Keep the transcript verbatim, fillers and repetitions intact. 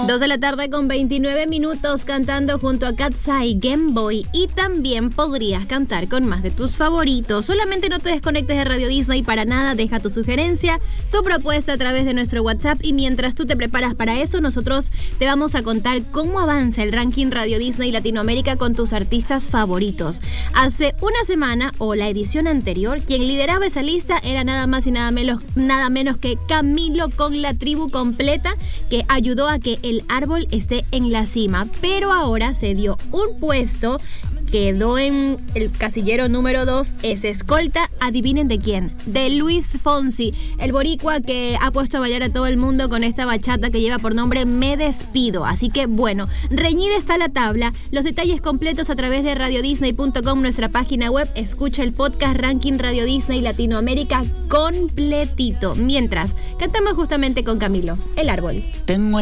Dos de la tarde con veintinueve minutos cantando junto a Katsai Game Boy, y también podrías cantar con más de tus favoritos. Solamente no te desconectes de Radio Disney para nada, deja tu sugerencia, tu propuesta a través de nuestro WhatsApp, y mientras tú te preparas para eso, nosotros te vamos a contar cómo avanza el ranking Radio Disney Latinoamérica con tus artistas favoritos. Hace una semana, o la edición anterior, quien lideraba esa lista era nada más y nada menos, nada menos que Camilo con La Tribu Completa, que ayudó a que el árbol esté en la cima, pero ahora se dio un puesto, quedó en el casillero número dos, es escolta, adivinen de quién, de Luis Fonsi, el boricua que ha puesto a bailar a todo el mundo con esta bachata que lleva por nombre Me Despido. Así que bueno, reñida está la tabla. Los detalles completos a través de radio disney punto com, nuestra página web. Escucha el podcast Ranking Radio Disney Latinoamérica completito, mientras cantamos justamente con Camilo, El Árbol. Tengo